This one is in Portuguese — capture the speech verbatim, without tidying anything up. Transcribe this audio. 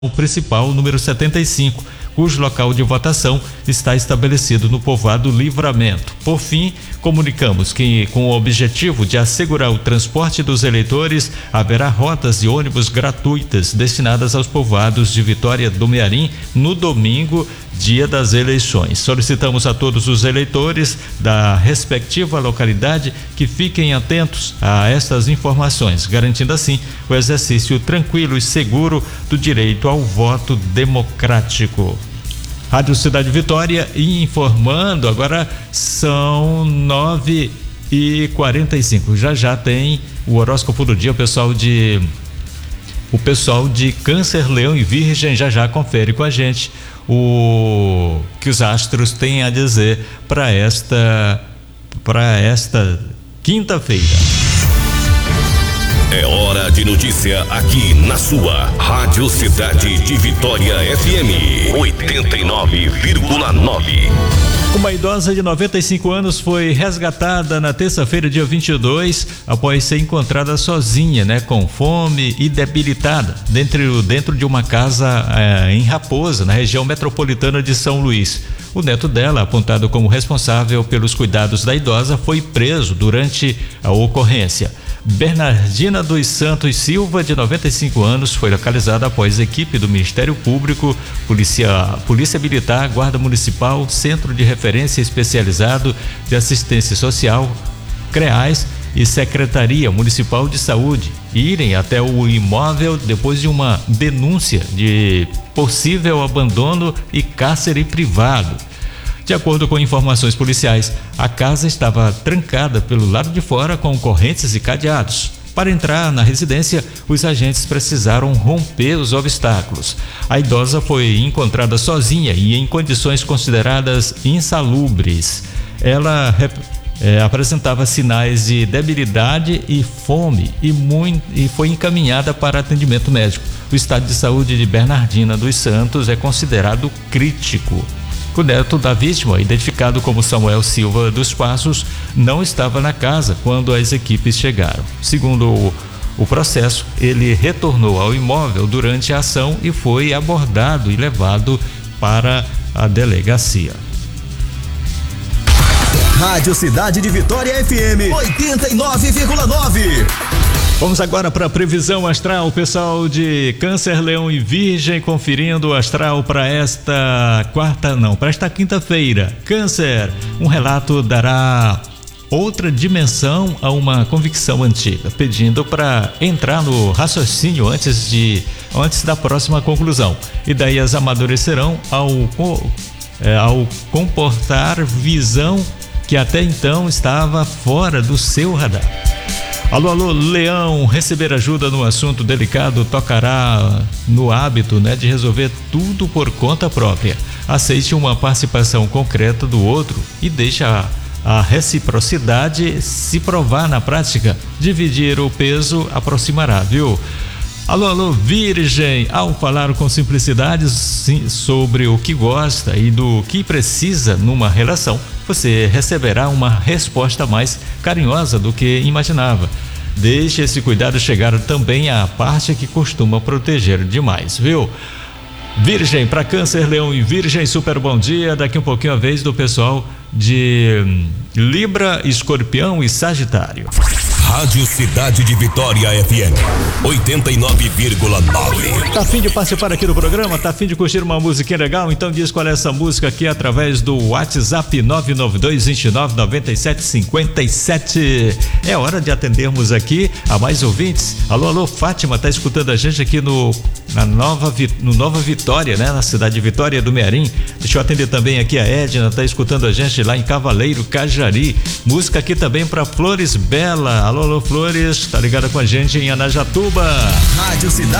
o principal, número setenta e cinco, cujo local de votação está estabelecido no povoado Livramento. Por fim, comunicamos que, com o objetivo de assegurar o transporte dos eleitores, haverá rotas de ônibus gratuitas destinadas aos povoados de Vitória do Mearim no domingo, dia das eleições. Solicitamos a todos os eleitores da respectiva localidade que fiquem atentos a estas informações, garantindo assim o exercício tranquilo e seguro do direito ao voto democrático. Rádio Cidade Vitória informando, agora são nove e quarenta e cinco. Já já tem o horóscopo do dia, o pessoal de o pessoal de Câncer, Leão e Virgem já já confere com a gente o que os astros têm a dizer para esta para esta quinta-feira. É hora de notícia aqui na sua Rádio Cidade de Vitória F M oitenta e nove vírgula nove. Uma idosa de noventa e cinco anos foi resgatada na terça-feira, dia vinte e dois, após ser encontrada sozinha, né, com fome e debilitada, dentro, dentro de uma casa eh, em Raposa, na região metropolitana de São Luís. O neto dela, apontado como responsável pelos cuidados da idosa, foi preso durante a ocorrência. Bernardina dos Santos Silva, de noventa e cinco anos, foi localizada após a equipe do Ministério Público, Polícia, Polícia Militar, Guarda Municipal, Centro de Referência Especializado de Assistência Social, CREAS e Secretaria Municipal de Saúde irem até o imóvel depois de uma denúncia de possível abandono e cárcere privado. De acordo com informações policiais, a casa estava trancada pelo lado de fora com correntes e cadeados. Para entrar na residência, os agentes precisaram romper os obstáculos. A idosa foi encontrada sozinha e em condições consideradas insalubres. Ela é, apresentava sinais de debilidade e fome e, muito, e foi encaminhada para atendimento médico. O estado de saúde de Bernardina dos Santos é considerado crítico. O neto da vítima, identificado como Samuel Silva dos Passos, não estava na casa quando as equipes chegaram. Segundo o, o processo, ele retornou ao imóvel durante a ação e foi abordado e levado para a delegacia. Rádio Cidade de Vitória F M oitenta e nove vírgula nove. Vamos agora para a previsão astral, o pessoal de Câncer, Leão e Virgem conferindo o astral para esta quarta, não, para esta quinta-feira. Câncer, um relato dará outra dimensão a uma convicção antiga, pedindo para entrar no raciocínio antes de, antes da próxima conclusão. Ideias amadurecerão ao, é, ao comportar visão que até então estava fora do seu radar. Alô, alô, Leão, receber ajuda no assunto delicado tocará no hábito, né, de resolver tudo por conta própria. Aceite uma participação concreta do outro e deixe a, a reciprocidade se provar na prática. Dividir o peso aproximará, viu? Alô, alô, Virgem, ao falar com simplicidade sim, sobre o que gosta e do que precisa numa relação, você receberá uma resposta mais carinhosa do que imaginava. Deixe esse cuidado chegar também à parte que costuma proteger demais, viu? Virgem, para Câncer, Leão e Virgem, super bom dia. Daqui um pouquinho a vez do pessoal de Libra, Escorpião e Sagitário. Rádio Cidade de Vitória F M oitenta e nove vírgula nove. Tá a fim de participar aqui do programa? Tá a fim de curtir uma musiquinha legal? Então diz qual é essa música aqui através do WhatsApp nove nove dois, dois nove, nove sete cinco sete. É hora de atendermos aqui a mais ouvintes. Alô, alô, Fátima, tá escutando a gente aqui no na Nova, no Nova Vitória, né? Na cidade de Vitória do Mearim. Deixa eu atender também aqui a Edna, tá escutando a gente lá em Cavaleiro, Cajari. Música aqui também para Flores Bela. Alô, alô, Flores, tá ligada com a gente em Anajatuba. Rádio Cidade